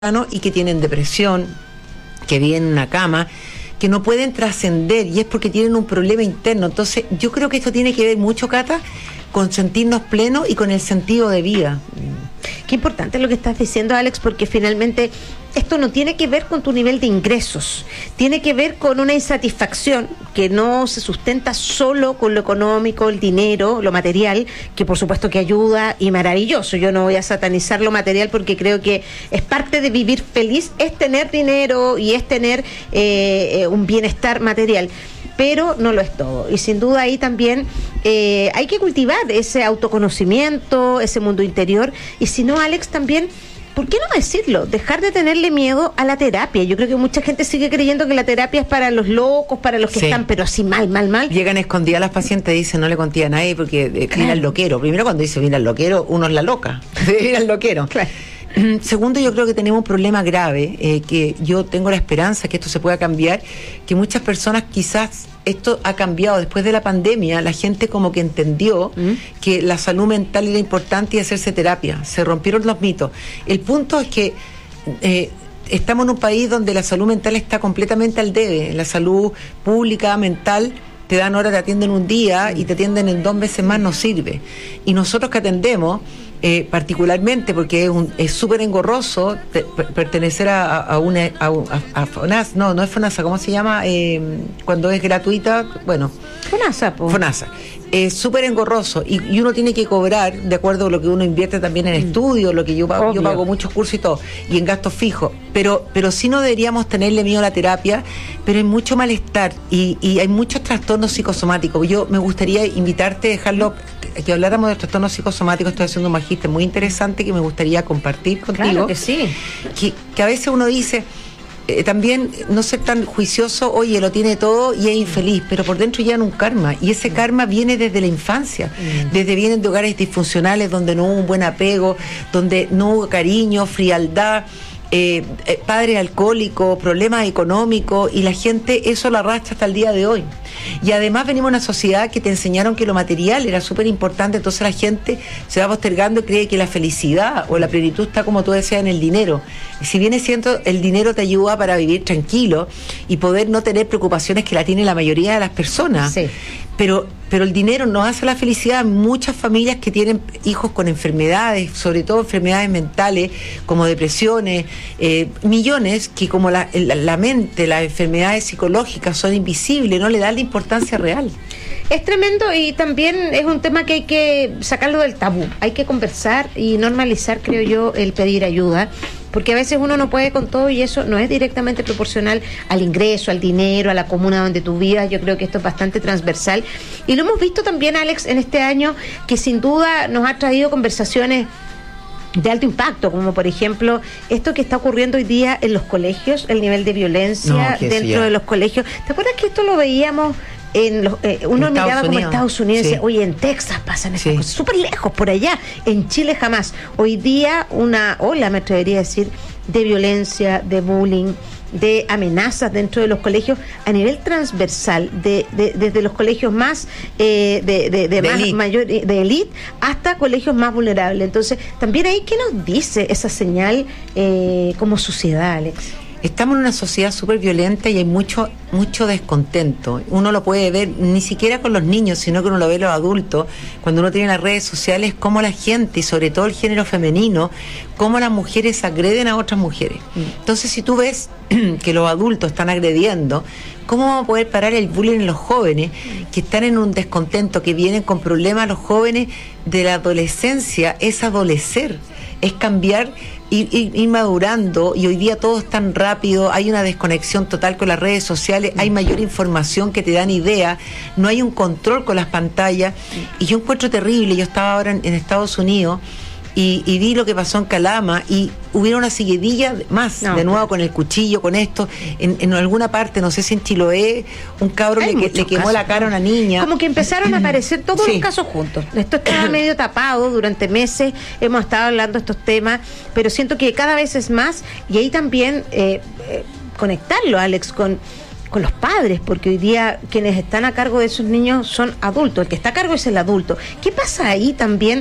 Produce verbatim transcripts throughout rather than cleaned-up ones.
y que tienen depresión, que viven en una cama, que no pueden trascender, y es porque tienen un problema interno. Entonces yo creo que esto tiene que ver mucho, Cata, con sentirnos plenos y con el sentido de vida. Qué importante lo que estás diciendo, Alex, porque finalmente esto no tiene que ver con tu nivel de ingresos, tiene que ver con una insatisfacción que no se sustenta solo con lo económico, el dinero, lo material, que por supuesto que ayuda y maravilloso. Yo no voy a satanizar lo material porque creo que es parte de vivir feliz, es tener dinero y es tener eh, un bienestar material. Pero no lo es todo. Y sin duda ahí también eh, hay que cultivar ese autoconocimiento, ese mundo interior. Y si no, Alex, también, ¿por qué no decirlo? Dejar de tenerle miedo a la terapia. Yo creo que mucha gente sigue creyendo que la terapia es para los locos, para los que sí. están, pero así mal, mal, mal. Llegan escondidas las pacientes y dicen, no le conté a nadie porque eh, claro. Mira el loquero. Primero, cuando dice mira el loquero, uno es la loca. Mira el loquero. Claro. Segundo, yo creo que tenemos un problema grave, eh, que yo tengo la esperanza que esto se pueda cambiar, que muchas personas quizás esto ha cambiado después de la pandemia. La gente como que entendió ¿Mm? que la salud mental era importante y hacerse terapia, se rompieron los mitos. El punto es que eh, estamos en un país donde la salud mental está completamente al debe. La salud pública, mental, te dan hora, te atienden un día y te atienden en dos veces más, no sirve. Y nosotros que atendemos, Eh, particularmente porque es súper engorroso te, pertenecer a, a una a, a, a FONASA, no, no es FONASA, ¿cómo se llama? Eh, cuando es gratuita, bueno, FONASA, po. FONASA. Es súper engorroso y, y uno tiene que cobrar de acuerdo a lo que uno invierte también en mm. estudios, lo que yo pago, yo pago muchos cursos y todo, y en gastos fijos, pero, pero sí no deberíamos tenerle miedo a la terapia, pero hay mucho malestar y, y hay muchos trastornos psicosomáticos. Yo me gustaría invitarte a dejarlo, que habláramos de trastornos psicosomáticos. Estoy haciendo un magíster muy interesante que me gustaría compartir contigo. Claro que sí. Que, que a veces uno dice, eh, también no ser tan juicioso, oye, lo tiene todo y es infeliz, pero por dentro llevan un karma, y ese karma viene desde la infancia, mm. desde vienen de hogares disfuncionales donde no hubo un buen apego, donde no hubo cariño, frialdad, eh, eh, padre alcohólico, problemas económicos, y la gente eso lo arrastra hasta el día de hoy. Y además venimos de una sociedad que te enseñaron que lo material era súper importante, entonces la gente se va postergando y cree que la felicidad o la plenitud está, como tú decías, en el dinero. Y si bien es cierto, el dinero te ayuda para vivir tranquilo y poder no tener preocupaciones que la tiene la mayoría de las personas, sí. pero, pero el dinero no hace la felicidad. Muchas familias que tienen hijos con enfermedades, sobre todo enfermedades mentales como depresiones, eh, millones que como la, la, la mente, las enfermedades psicológicas son invisibles, no le dan la importancia real. Es tremendo, y también es un tema que hay que sacarlo del tabú, hay que conversar y normalizar, creo yo, el pedir ayuda, porque a veces uno no puede con todo y eso no es directamente proporcional al ingreso, al dinero, a la comuna donde tú vivas. Yo creo que esto es bastante transversal y lo hemos visto también, Alex, en este año, que sin duda nos ha traído conversaciones de alto impacto, como por ejemplo esto que está ocurriendo hoy día en los colegios, el nivel de violencia no, dentro de los colegios. ¿Te acuerdas que esto lo veíamos en los, eh, uno en miraba como Estados Unidos, sí. y decía, oye, en Texas pasan esas sí. cosas, súper lejos por allá, en Chile jamás? Hoy día una ola, me atrevería a decir, de violencia, de bullying, de amenazas dentro de los colegios a nivel transversal, de, de, desde los colegios más eh, de, de, de, de más elite. mayor de élite hasta colegios más vulnerables. Entonces, también ahí, ¿qué nos dice esa señal eh, como sociedad, Alex? Estamos en una sociedad súper violenta y hay mucho mucho descontento. Uno lo puede ver ni siquiera con los niños, sino que uno lo ve en los adultos, cuando uno tiene las redes sociales, cómo la gente, y sobre todo el género femenino, cómo las mujeres agreden a otras mujeres. Entonces, si tú ves que los adultos están agrediendo, ¿cómo vamos a poder parar el bullying en los jóvenes que están en un descontento, que vienen con problemas? Los jóvenes de la adolescencia es adolecer, es cambiar, Ir, ir, ir madurando, y hoy día todo es tan rápido, hay una desconexión total con las redes sociales, hay mayor información que te dan idea, no hay un control con las pantallas, y yo encuentro terrible. Yo estaba ahora en, en Estados Unidos y, y vi lo que pasó en Calama, y hubiera una seguidilla más, no, de nuevo con el cuchillo, con esto, en, en alguna parte, no sé si en Chiloé, un cabro le, le quemó casos, la cara a una niña. Como que empezaron a aparecer todos sí. los casos juntos. Esto estaba medio tapado durante meses, hemos estado hablando de estos temas, pero siento que cada vez es más, y ahí también eh, eh, conectarlo, Alex, con con los padres, porque hoy día quienes están a cargo de esos niños son adultos, el que está a cargo es el adulto. ¿Qué pasa ahí también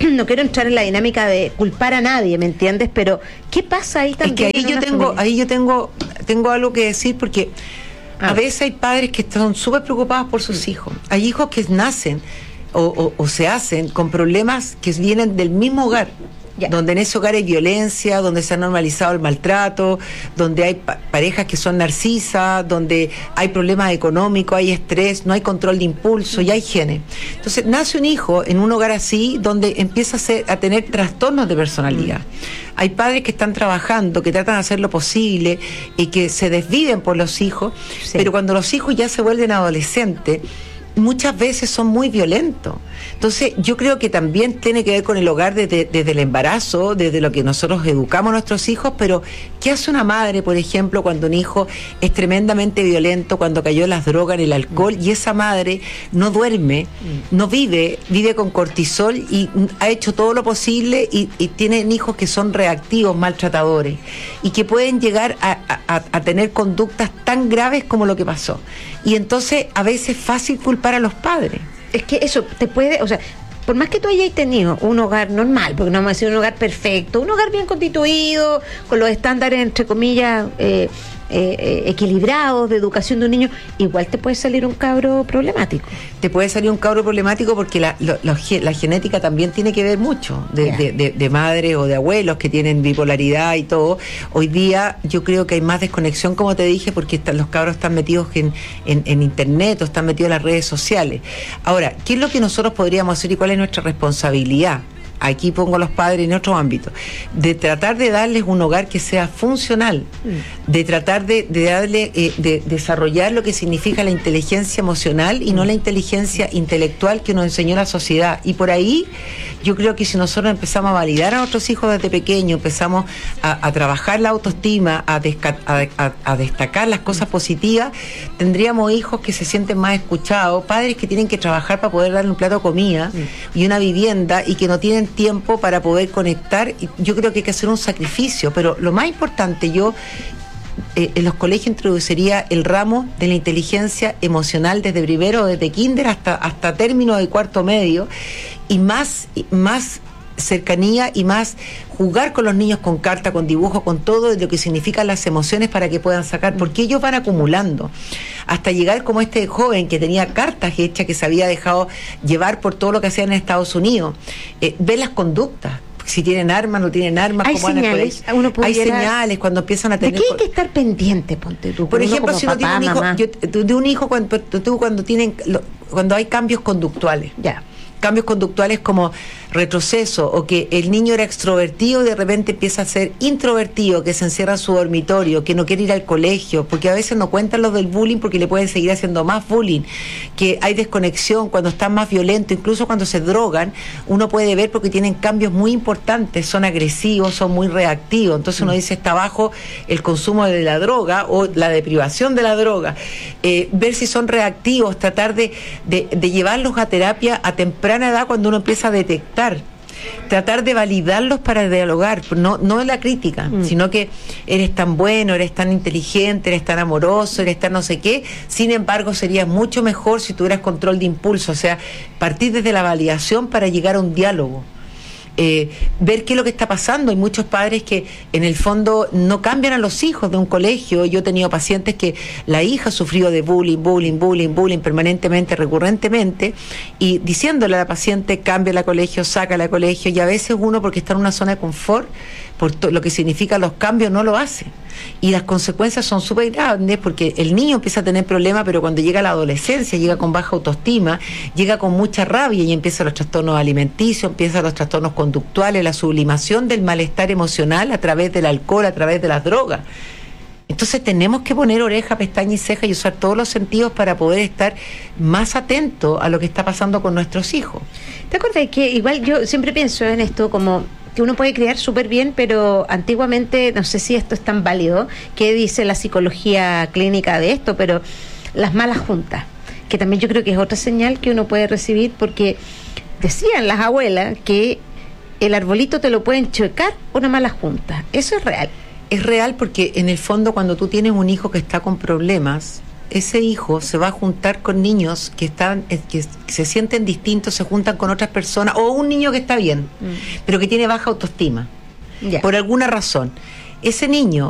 no quiero entrar en la dinámica de culpar a nadie, ¿me entiendes? Pero ¿qué pasa ahí también? Es que ahí yo tengo, familia? ahí yo tengo, tengo algo que decir porque Ah. a veces hay padres que están súper preocupados por sus hijos. Hay hijos que nacen o, o, o se hacen con problemas que vienen del mismo hogar. Ya. Donde en ese hogar hay violencia, donde se ha normalizado el maltrato, donde hay pa- parejas que son narcisas, donde hay problemas económicos, hay estrés, no hay control de impulso y hay genes. Entonces nace un hijo en un hogar así donde empieza a, ser, a tener trastornos de personalidad. Mm. Hay padres que están trabajando, que tratan de hacer lo posible y que se desviven por los hijos, sí. Pero cuando los hijos ya se vuelven adolescentes, muchas veces son muy violentos. Entonces yo creo que también tiene que ver con el hogar desde, desde el embarazo, desde lo que nosotros educamos a nuestros hijos, pero ¿qué hace una madre, por ejemplo, cuando un hijo es tremendamente violento, cuando cayó en las drogas, en el alcohol, y esa madre no duerme, no vive, vive con cortisol y ha hecho todo lo posible y, y tienen hijos que son reactivos, maltratadores, y que pueden llegar a, a, a tener conductas tan graves como lo que pasó? Y entonces a veces es fácil culpar a los padres. Es que eso te puede, o sea, por más que tú hayas tenido un hogar normal, porque no vamos a decir un hogar perfecto, un hogar bien constituido, con los estándares, entre comillas, eh, eh, eh, equilibrados de educación de un niño, igual te puede salir un cabro problemático. Te puede salir un cabro problemático porque la, lo, lo, la genética también tiene que ver mucho, de, yeah. de, de, de madres o de abuelos que tienen bipolaridad y todo. Hoy día yo creo que hay más desconexión, como te dije, porque están, los cabros están metidos en, en, en internet o están metidos en las redes sociales. Ahora, ¿qué es lo que nosotros podríamos hacer y cuál es nuestra responsabilidad? Aquí pongo a los padres en otro ámbito, de tratar de darles un hogar que sea funcional, de tratar de, de darle, eh, de desarrollar lo que significa la inteligencia emocional y no la inteligencia intelectual que nos enseñó la sociedad. Y por ahí yo creo que si nosotros empezamos a validar a nuestros hijos desde pequeños, empezamos a, a trabajar la autoestima, a, desca, a, a, a destacar las cosas positivas, tendríamos hijos que se sienten más escuchados, padres que tienen que trabajar para poder darle un plato de comida y una vivienda y que no tienen tiempo para poder conectar. Yo creo que hay que hacer un sacrificio, pero lo más importante, yo eh, en los colegios introduciría el ramo de la inteligencia emocional desde primero, desde kinder hasta, hasta término de cuarto medio, y más, más cercanía y más jugar con los niños con carta, con dibujo, con todo lo que significan las emociones para que puedan sacar, porque ellos van acumulando hasta llegar como este joven que tenía cartas hechas, que se había dejado llevar por todo lo que hacían en Estados Unidos, eh, ver las conductas, si tienen armas, no tienen armas, hay cómo señales, van a uno pudiera... hay señales cuando empiezan a tener... ¿De qué hay que estar pendiente, ponte tú? Por ejemplo, si uno tiene un hijo, yo, de un hijo cuando, tú, cuando tienen, cuando hay cambios conductuales, ya. cambios conductuales como retroceso, o que el niño era extrovertido y de repente empieza a ser introvertido, que se encierra en su dormitorio, que no quiere ir al colegio, porque a veces no cuentan los del bullying porque le pueden seguir haciendo más bullying, que hay desconexión cuando están más violentos, incluso cuando se drogan, uno puede ver porque tienen cambios muy importantes, son agresivos, son muy reactivos, entonces uno dice está bajo el consumo de la droga o la deprivación de la droga, eh, ver si son reactivos, tratar de, de, de llevarlos a terapia a temprana edad cuando uno empieza a detectar, tratar de validarlos para dialogar, no, no en la crítica, mm. sino que eres tan bueno, eres tan inteligente, eres tan amoroso, eres tan no sé qué, sin embargo sería mucho mejor si tuvieras control de impulso, o sea, partir desde la validación para llegar a un diálogo. Eh, ver qué es lo que está pasando. Hay muchos padres que en el fondo no cambian a los hijos de un colegio. Yo he tenido pacientes que la hija sufrió de bullying, bullying, bullying, bullying permanentemente, recurrentemente, y diciéndole a la paciente cámbiala a colegio, sácala a colegio, y a veces uno, porque está en una zona de confort, por to- lo que significa los cambios, no lo hace. Y las consecuencias son súper grandes porque el niño empieza a tener problemas, pero cuando llega a la adolescencia, llega con baja autoestima, llega con mucha rabia y empiezan los trastornos alimenticios, empiezan los trastornos conductuales, la sublimación del malestar emocional a través del alcohol, a través de las drogas. Entonces tenemos que poner oreja, pestaña y ceja y usar todos los sentidos para poder estar más atentos a lo que está pasando con nuestros hijos. ¿Te acuerdas que igual yo siempre pienso en esto como que uno puede criar súper bien, pero antiguamente, no sé si esto es tan válido, qué dice la psicología clínica de esto, pero las malas juntas, que también yo creo que es otra señal que uno puede recibir, porque decían las abuelas que el arbolito te lo pueden chocar una mala junta. Eso es real. Es real porque en el fondo cuando tú tienes un hijo que está con problemas, ese hijo se va a juntar con niños que están, que se sienten distintos, se juntan con otras personas, o un niño que está bien, mm. pero que tiene baja autoestima, yeah. por alguna razón. Ese niño